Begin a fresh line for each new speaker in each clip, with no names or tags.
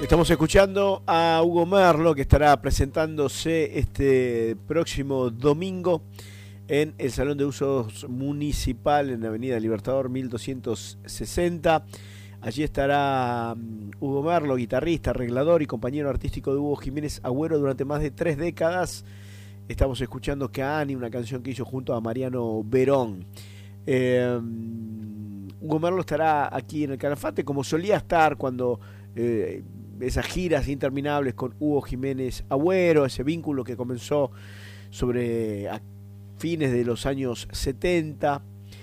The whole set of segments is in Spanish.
Estamos escuchando a Hugo Merlo, que estará presentándose este próximo domingo en el Salón de Usos Municipal en la Avenida Libertador 1260. Allí estará Hugo Merlo, guitarrista, arreglador y compañero artístico de Hugo Jiménez Agüero durante más de 3 décadas. Estamos escuchando Kaani, una canción que hizo junto a Mariano Verón. Hugo Merlo estará aquí en el Calafate, como solía estar cuando esas giras interminables con Hugo Jiménez Agüero, ese vínculo que comenzó sobre a fines de los años 70,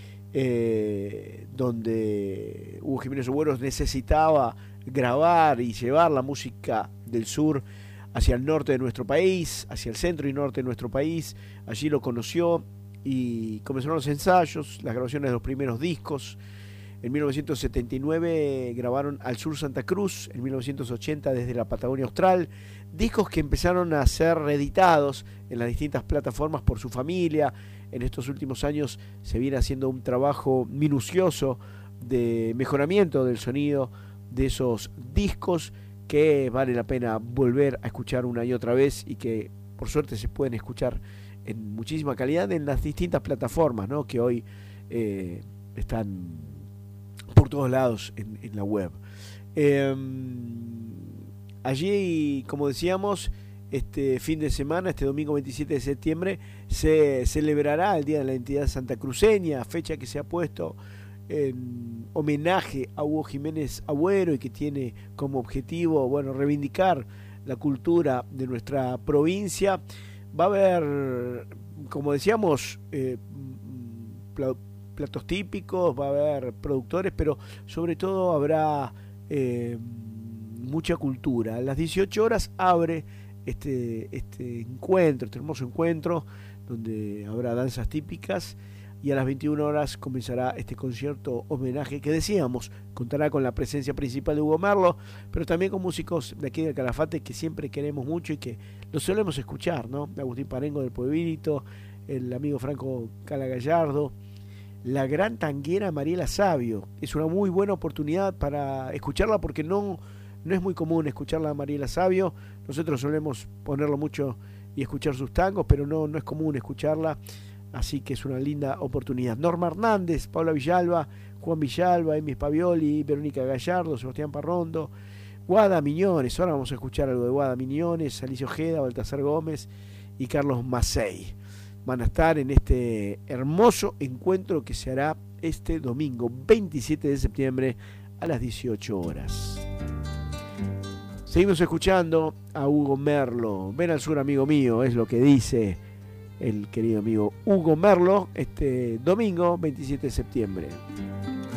donde Hugo Jiménez Agüero necesitaba grabar y llevar la música del sur hacia el norte de nuestro país, hacia el centro y norte de nuestro país. Allí lo conoció y comenzaron los ensayos, las grabaciones de los primeros discos. En 1979 grabaron Al Sur Santa Cruz, en 1980 Desde la Patagonia Austral, discos que empezaron a ser reeditados en las distintas plataformas por su familia. En estos últimos años se viene haciendo un trabajo minucioso de mejoramiento del sonido de esos discos que vale la pena volver a escuchar una y otra vez y que por suerte se pueden escuchar en muchísima calidad en las distintas plataformas, ¿no?, que hoy están por todos lados en la web. Allí, como decíamos, este fin de semana, este domingo 27 de septiembre, se celebrará el Día de la Entidad Santacruceña, fecha que se ha puesto en homenaje a Hugo Jiménez Agüero y que tiene como objetivo, bueno, reivindicar la cultura de nuestra provincia. Va a haber, como decíamos, platos típicos, va a haber productores, pero sobre todo habrá mucha cultura. A las 18 horas abre este encuentro, este hermoso encuentro, donde habrá danzas típicas, y a las 21 horas comenzará este concierto homenaje que decíamos, contará con la presencia principal de Hugo Merlo, pero también con músicos de aquí del Calafate que siempre queremos mucho y que los solemos escuchar, ¿no? Agustín Parengo del Pueblito, el amigo Franco Cala Gallardo, la gran tanguera Mariela Sabio. Es una muy buena oportunidad para escucharla porque no es muy común escucharla a Mariela Sabio. Nosotros solemos ponerlo mucho y escuchar sus tangos, pero no es común escucharla, así que es una linda oportunidad. Norma Hernández, Paula Villalba, Juan Villalba, Emi Spavioli, Verónica Gallardo, Sebastián Parrondo, Guada Miñones. Ahora vamos a escuchar algo de Guada Miñones, Alicia Ojeda, Baltasar Gómez y Carlos Macei. Van a estar en este hermoso encuentro que se hará este domingo 27 de septiembre a las 18 horas. Seguimos escuchando a Hugo Merlo. Ven al sur, amigo mío, es lo que dice el querido amigo Hugo Merlo este domingo 27 de septiembre.